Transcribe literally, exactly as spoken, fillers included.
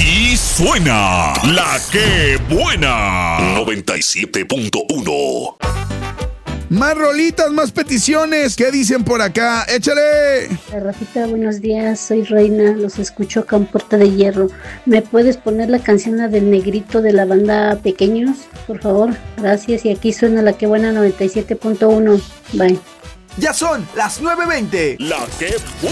Y suena la que buena. noventa y siete punto uno. Más rolitas, más peticiones. ¿Qué dicen por acá? ¡Échale! Rafita, buenos días. Soy Reina. Los escucho acá en Puerta de Hierro. ¿Me puedes poner la canción del Negrito de la banda Pequeños? Por favor. Gracias. Y aquí suena la que buena noventa y siete punto uno. Bye. Ya son las nueve veinte. La que buena.